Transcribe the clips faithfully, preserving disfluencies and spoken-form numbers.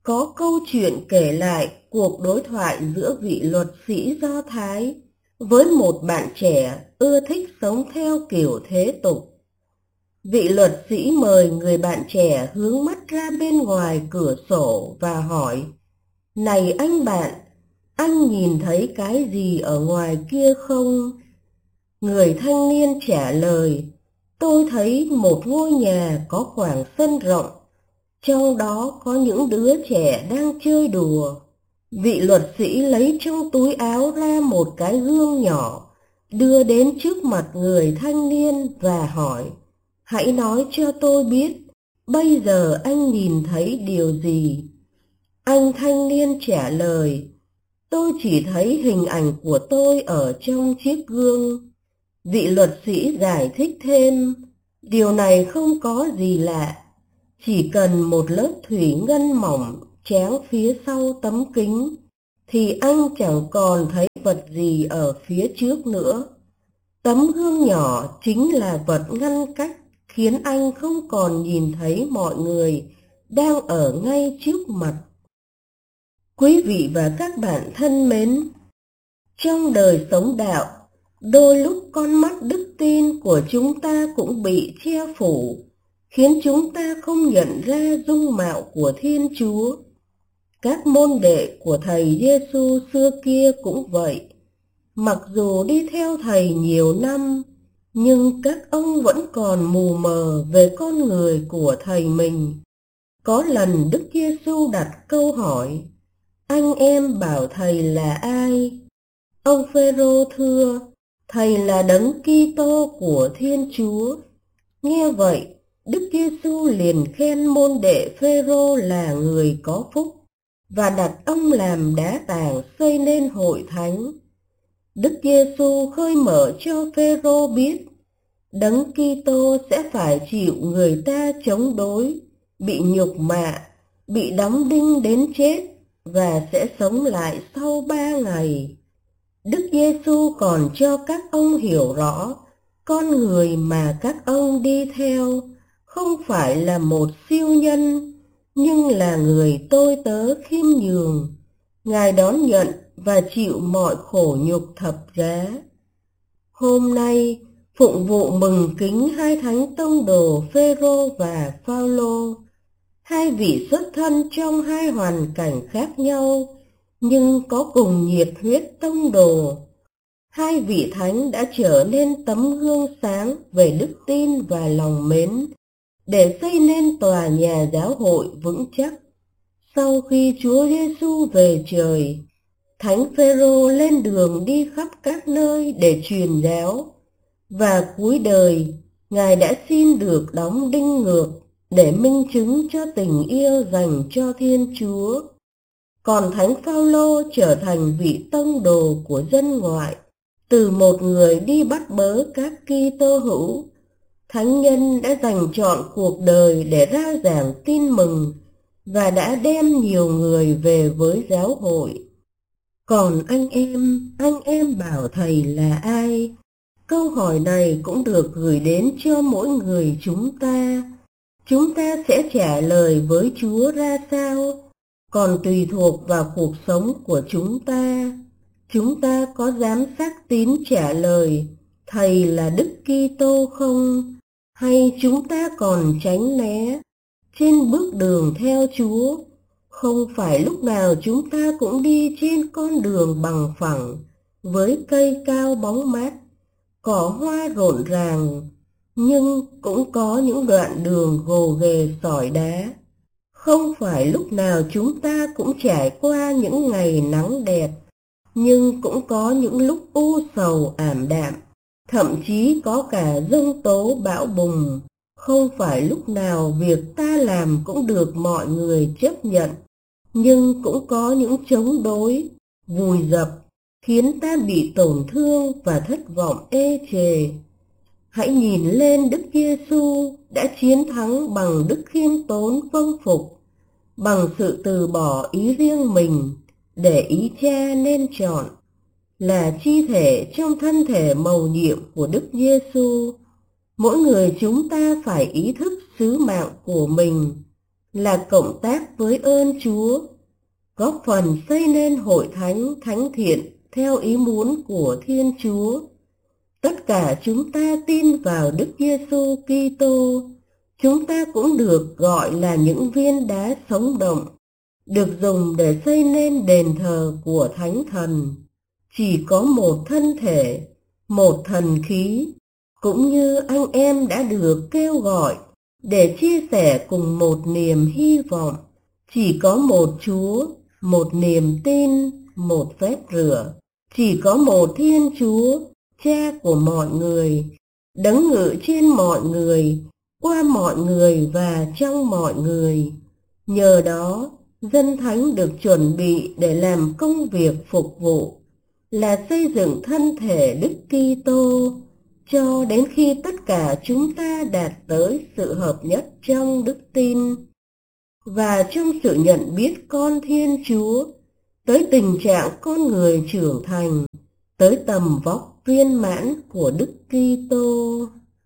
có câu chuyện kể lại cuộc đối thoại giữa vị luật sĩ Do Thái với một bạn trẻ ưa thích sống theo kiểu thế tục. Vị luật sĩ mời người bạn trẻ hướng mắt ra bên ngoài cửa sổ và hỏi: "Này anh bạn, anh nhìn thấy cái gì ở ngoài kia không?" Người thanh niên trả lời: "Tôi thấy một ngôi nhà có khoảng sân rộng, trong đó có những đứa trẻ đang chơi đùa." Vị luật sĩ lấy trong túi áo ra một cái gương nhỏ, đưa đến trước mặt người thanh niên và hỏi: "Hãy nói cho tôi biết, bây giờ anh nhìn thấy điều gì?" Anh thanh niên trả lời: "Tôi chỉ thấy hình ảnh của tôi ở trong chiếc gương." Vị luật sĩ giải thích thêm: "Điều này không có gì lạ, chỉ cần một lớp thủy ngân mỏng tráng phía sau tấm kính thì anh chẳng còn thấy vật gì ở phía trước nữa. Tấm gương nhỏ chính là vật ngăn cách khiến anh không còn nhìn thấy mọi người đang ở ngay trước mặt." Quý vị và các bạn thân mến, trong đời sống đạo, đôi lúc con mắt đức tin của chúng ta cũng bị che phủ, khiến chúng ta không nhận ra dung mạo của Thiên Chúa. Các môn đệ của Thầy Giêsu xưa kia cũng vậy. Mặc dù đi theo Thầy nhiều năm, nhưng các ông vẫn còn mù mờ về con người của Thầy mình. Có lần Đức Giêsu đặt câu hỏi: "Anh em bảo Thầy là ai?" Ông Phêrô thưa: "Thầy là Đấng Kitô của Thiên Chúa." Nghe vậy, Đức Giêsu liền khen môn đệ Phêrô là người có phúc và đặt ông làm đá tảng xây nên hội thánh. Đức Giêsu khơi mở cho Phêrô biết Đấng Kitô sẽ phải chịu người ta chống đối, bị nhục mạ, bị đóng đinh đến chết và sẽ sống lại sau ba ngày. Đức Giêsu còn cho các ông hiểu rõ con người mà các ông đi theo không phải là một siêu nhân, nhưng là người tôi tớ khiêm nhường. Ngài đón nhận và chịu mọi khổ nhục thập giá. Hôm nay, phụng vụ mừng kính hai thánh tông đồ Phêrô và Phaolô, hai vị xuất thân trong hai hoàn cảnh khác nhau nhưng có cùng nhiệt huyết tông đồ. Hai vị thánh đã trở nên tấm gương sáng về đức tin và lòng mến để xây nên tòa nhà giáo hội vững chắc. Sau khi Chúa Giêsu về trời, Thánh Phêrô lên đường đi khắp các nơi để truyền giáo, và cuối đời Ngài đã xin được đóng đinh ngược để minh chứng cho tình yêu dành cho Thiên Chúa. Còn Thánh Phaolô trở thành vị tông đồ của dân ngoại, từ một người đi bắt bớ các Kitô hữu. Thánh nhân đã dành trọn cuộc đời để ra giảng tin mừng và đã đem nhiều người về với giáo hội. Còn anh em, anh em bảo Thầy là ai? Câu hỏi này cũng được gửi đến cho mỗi người chúng ta. Chúng ta sẽ trả lời với Chúa ra sao, còn tùy thuộc vào cuộc sống của chúng ta. Chúng ta có dám xác tín trả lời Thầy là Đức Kitô không? Hay chúng ta còn tránh né? Trên bước đường theo Chúa, không phải lúc nào chúng ta cũng đi trên con đường bằng phẳng, với cây cao bóng mát, cỏ hoa rộn ràng, nhưng cũng có những đoạn đường gồ ghề sỏi đá. Không phải lúc nào chúng ta cũng trải qua những ngày nắng đẹp, nhưng cũng có những lúc u sầu ảm đạm, thậm chí có cả giông tố bão bùng. Không phải lúc nào việc ta làm cũng được mọi người chấp nhận, nhưng cũng có những chống đối, vùi dập, khiến ta bị tổn thương và thất vọng ê chề. Hãy nhìn lên Đức Giêsu đã chiến thắng bằng đức khiêm tốn vâng phục, bằng sự từ bỏ ý riêng mình để ý Cha nên chọn. Là chi thể trong thân thể mầu nhiệm của Đức Giêsu, mỗi người chúng ta phải ý thức sứ mạng của mình, là cộng tác với ơn Chúa, góp phần xây nên hội thánh thánh thiện theo ý muốn của Thiên Chúa. Tất cả chúng ta tin vào Đức Giêsu Kitô, chúng ta cũng được gọi là những viên đá sống động, được dùng để xây nên đền thờ của Thánh Thần. Chỉ có một thân thể, một thần khí, cũng như anh em đã được kêu gọi để chia sẻ cùng một niềm hy vọng. Chỉ có một Chúa, một niềm tin, một phép rửa. Chỉ có một Thiên Chúa, Cha của mọi người, đấng ngự trên mọi người, qua mọi người và trong mọi người. Nhờ đó, dân thánh được chuẩn bị để làm công việc phục vụ, là xây dựng thân thể Đức Kitô, cho đến khi tất cả chúng ta đạt tới sự hợp nhất trong đức tin và trong sự nhận biết con Thiên Chúa, tới tình trạng con người trưởng thành, tới tầm vóc viên mãn của Đức Kitô.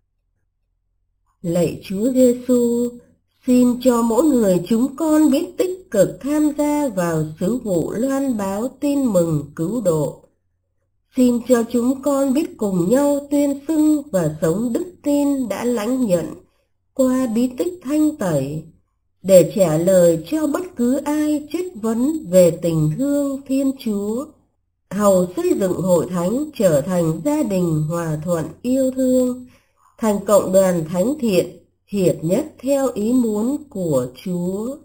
Lạy Chúa Giêsu, xin cho mỗi người chúng con biết tích cực tham gia vào sứ vụ loan báo tin mừng cứu độ. Xin cho chúng con biết cùng nhau tuyên xưng và sống đức tin đã lãnh nhận qua bí tích thanh tẩy, để trả lời cho bất cứ ai chất vấn về tình thương Thiên Chúa, hầu xây dựng hội thánh trở thành gia đình hòa thuận yêu thương, thành cộng đoàn thánh thiện hiệp nhất theo ý muốn của Chúa.